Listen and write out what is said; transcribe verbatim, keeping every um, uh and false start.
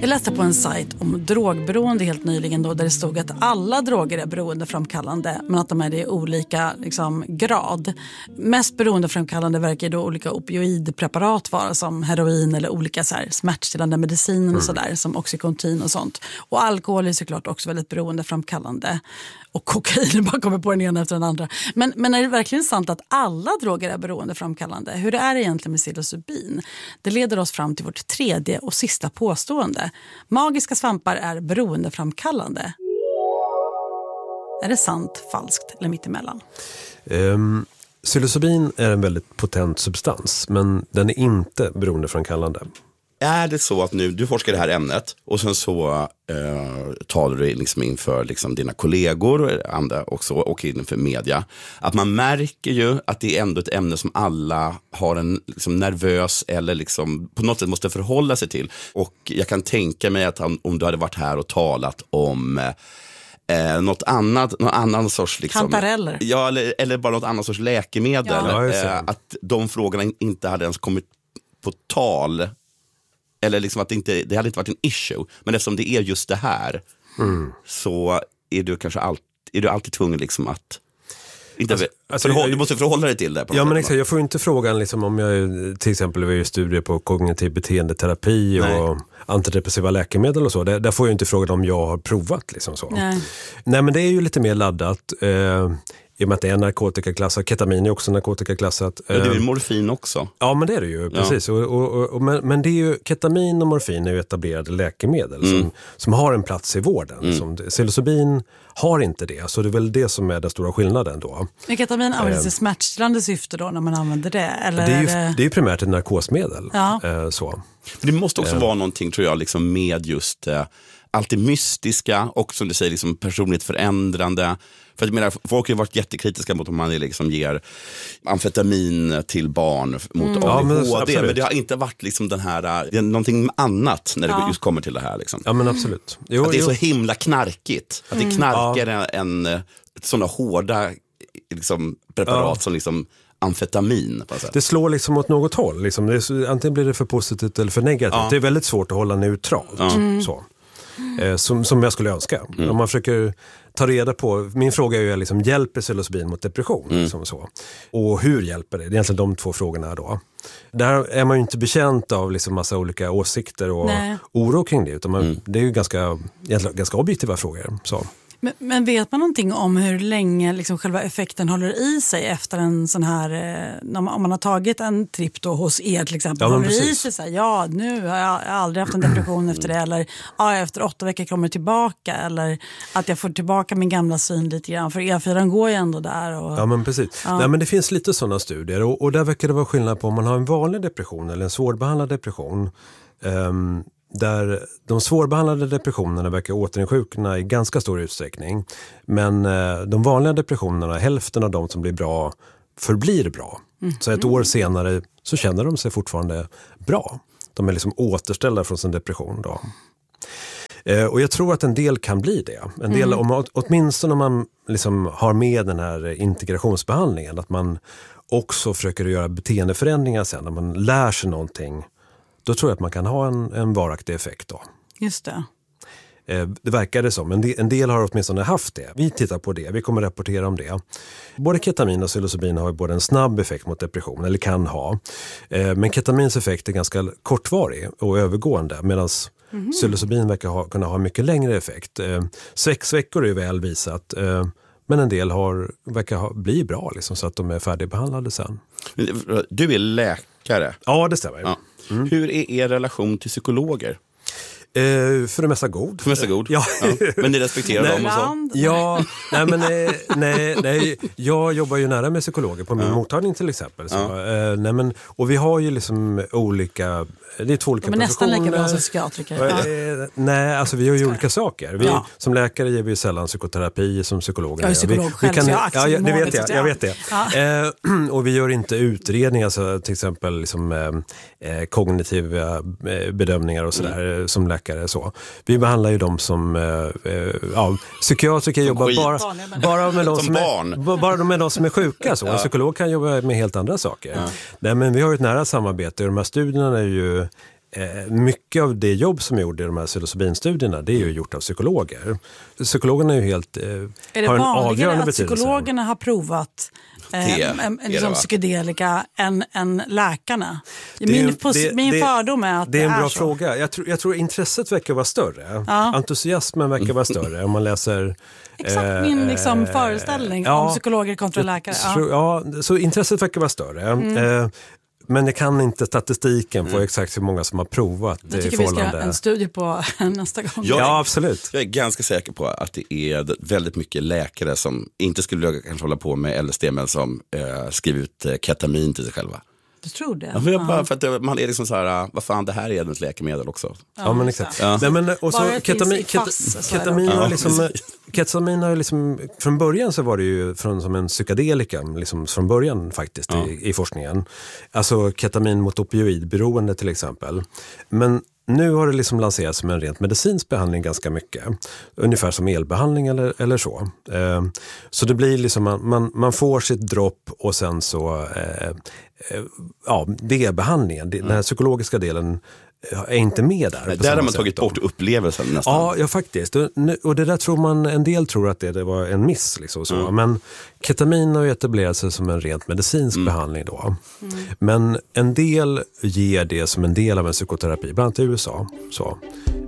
Jag läste på en sajt om drogberoende helt nyligen då, där det stod att alla droger är beroendeframkallande, men att de är det i olika liksom, grad. Mest beroendeframkallande verkar då olika opioidpreparat vara, som heroin eller olika så här, smärtstillande mediciner mm. och sådär, som Oxycontin och sånt. Och alkohol är såklart också väldigt beroendeframkallande. Och kokain bara kommer på den ena efter den andra. Men, men är det verkligen sant att alla droger är beroendeframkallande? Hur är det egentligen med psilocybin? Det leder oss fram till vårt tredje och sista påstående. Magiska svampar är beroendeframkallande. Är det sant, falskt eller mittemellan? Um, psilocybin är en väldigt potent substans, men den är inte beroendeframkallande. Är det så att nu, du forskar det här ämnet och sen så eh, talar du liksom inför liksom dina kollegor och andra också, och inför media, att man märker ju att det är ändå ett ämne som alla har en liksom nervös eller liksom på något sätt måste förhålla sig till. Och jag kan tänka mig att han, om du hade varit här och talat om Eh, något annat, någon annan sorts liksom, kantareller. Ja, eller, eller bara något annat sorts läkemedel, ja. eh, att de frågorna inte hade ens kommit på tal. Eller liksom att det, inte, det hade inte varit en issue. Men eftersom det är just det här mm. så är du kanske all, är du alltid tvungen liksom att inte, alltså, alltså, förhåll, du måste förhålla dig till det. På ja, men exakt, jag får inte frågan liksom, om jag till exempel vill studier på kognitiv beteendeterapi Nej. och antidepressiva läkemedel och så. Där, där får jag inte frågan om jag har provat. Liksom så. Nej. Nej, men det är ju lite mer laddat. Eh, I och med att det är narkotikaklassat. Ketamin är också narkotikaklassat. Ja, det är ju morfin också. Ja, men det är det ju. Precis. Ja. Och, och, och, men, men det är ju, ketamin och morfin är ju etablerade läkemedel mm. som, som har en plats i vården. Mm. Som, psilocybin har inte det. Så det är väl det som är den stora skillnaden då. Men ketamin används i smärtstillande syfte då när man använder det? Eller det, är ju, är det... det är ju primärt ett narkosmedel. Ja. Eh, så. Det måste också eh. vara någonting, tror jag, liksom med just eh, allt det mystiska och som du säger, liksom personligt förändrande. För jag menar, folk har varit jättekritiska mot om man liksom ger amfetamin till barn mot mm. A D H D. Ja, men, men det har inte varit liksom den här, det är någonting annat när det ja. just kommer till det här. Liksom. Ja, men absolut. Jo, att det är jo. så himla knarkigt. Att det knarkar ja. en, en sådana hårda liksom, preparat ja. som liksom amfetamin. På det slår liksom åt något håll. Liksom. Det är, antingen blir det för positivt eller för negativt. Ja. Det är väldigt svårt att hålla neutralt. Ja. Mm. Så. Eh, som, som jag skulle önska. Mm. Om man försöker ta reda på, min fråga är ju liksom, hjälper psilocybin mot depression? Mm. Liksom så. Och hur hjälper det? Det är egentligen de två frågorna då. Där är man ju inte bekänt av liksom massa olika åsikter och Nej. oro kring det. Utan man, mm. det är ju ganska, ganska objektiva frågor. Så. Men, men vet man någonting om hur länge liksom själva effekten håller i sig efter en sån här, eh, om man har tagit en tripp då hos er till exempel, ja, håller precis. i sig så här, ja nu har jag, jag har aldrig haft en depression efter det, eller ja, efter åtta veckor kommer jag tillbaka, eller att jag får tillbaka min gamla syn lite grann, för E fyra går ju ändå där. Och, ja, men precis. Ja. Nej, men det finns lite sådana studier och, och där verkar det vara skillnad på om man har en vanlig depression eller en svårbehandlad depression. Um, där de svårbehandlade depressionerna verkar återinsjukna i ganska stor utsträckning. Men eh, de vanliga depressionerna, hälften av de som blir bra, förblir bra. Mm. Så ett år senare så känner de sig fortfarande bra. De är liksom återställda från sin depression då. Eh, och jag tror att en del kan bli det. En del, mm. om, åtminstone om man liksom har med den här integrationsbehandlingen, att man också försöker göra beteendeförändringar sen, när man lär sig någonting. Då tror jag att man kan ha en, en varaktig effekt då. Just det. Eh, det verkar det som. En del, en del har åtminstone haft det. Vi tittar på det. Vi kommer rapportera om det. Både ketamin och psilocybin har ju både en snabb effekt mot depression, eller kan ha. Eh, men ketamins effekt är ganska kortvarig och övergående, medan mm-hmm. psilocybin verkar ha, kunna ha mycket längre effekt. Eh, sex veckor är ju väl visat. Eh, men en del har, verkar ha, bli bra liksom, så att de är färdigbehandlade sen. Du är läkare. Ja, det stämmer. Ja. Mm. Hur är er relation till psykologer? Eh, för det mesta god. För det mesta god? Ja. Ja. Men ni respekterar nej, dem och så? Ja, nej men eh, nej, nej, jag jobbar ju nära med psykologer på min ja. mottagning till exempel. Så, ja. eh, nej, men, och vi har ju liksom olika, det är två olika men professioner. Nästan lika bra som psykiatriker. Ja. Eh, nej, alltså vi gör ju olika saker. Vi, ja. Som läkare ger vi sällan psykoterapi som psykologer. Jag är psykolog vi, själv, vi kan, så jag ja, ja, det vet jag, jag vet det. Ja. Eh, och vi gör inte utredningar, alltså, till exempel liksom, eh, kognitiva eh, bedömningar och sådär mm. som läkare. Så. Vi behandlar ju dem som eh, ja, psykiatriker som jobbar bara, bara med de som, som är, bara med de som är sjuka. Så. Ja. En psykolog kan jobba med helt andra saker. Ja. Nej, men vi har ju ett nära samarbete och de här studierna är ju eh, mycket av det jobb som är gjort i de här psilocybinstudierna, det är ju gjort av psykologer. Psykologerna är ju helt, eh, är det har en vanligare avgörande att betydelse. psykologerna har provat Det eh, är liksom det, psykedelika än, än läkarna? Det Min, är- pos- det- min det- fördom är att Det är en bra så. fråga. Jag tror, jag tror intresset verkar vara större. Ja. Entusiasmen verkar vara större om man läser... Exakt min liksom, eh, föreställning ja, om psykologer kontra läkare. Jag tror- ja, så intresset verkar vara större. Eh, men jag kan inte statistiken på exakt hur många som har provat Jag i tycker vi ska förhållande. ha en studie på nästa gång. Jag- Ja, absolut. Jag är ganska säker på att det är väldigt mycket läkare som inte skulle vilja kanske hålla på med L S D men som eh, skriver ut eh, ketamin till sig själva. Du tror det? Ja, för jag Ja. bara, för att det, man är liksom så här, vad fan, det här är ett läkemedel också. Ja, men just exakt. det. Nej, men, och så Bara det ketamin, finns i fass, ket- så är det ketamin, okej. har Ja, liksom, precis. ketamin har ju liksom, från början så var det ju från, som en psykedelika, liksom från början faktiskt Ja. i, i forskningen. Alltså ketamin mot opioidberoende till exempel. Men nu har det liksom lanserats som en rent medicinsk behandling ganska mycket. Ungefär som elbehandling eller, eller så. Eh, så det blir liksom, man, man, man får sitt dropp och sen så, eh, eh, ja, det är behandlingen. Det, Den här psykologiska delen är inte med där. på Där samma har man sätt tagit då. bort upplevelsen nästan. Ja, ja faktiskt. Och, nu- och det där tror man, en del tror att det, det var en miss. Liksom, så. Mm. Men ketamin har ju etablerat sig som en rent medicinsk Mm. behandling då. Men en del ger det som en del av en psykoterapi, bland annat i U S A. Så.